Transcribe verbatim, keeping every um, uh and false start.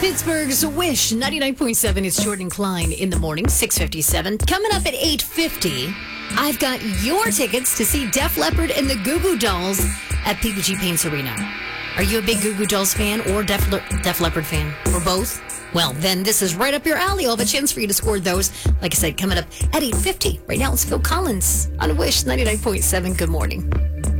Pittsburgh's Wish ninety-nine point seven is Jordan Klein in the morning, six fifty-seven. Coming up at eight fifty, I've got your tickets to see Def Leppard and the Goo Goo Dolls at P P G Paints Arena. Are you a big Goo Goo Dolls fan or Def, Le- Def Leppard fan? Or both? Well, then this is right up your alley. I'll have a chance for you to score those. Like I said, coming up at eight fifty. Right now, it's Phil Collins on Wish ninety-nine point seven. Good morning.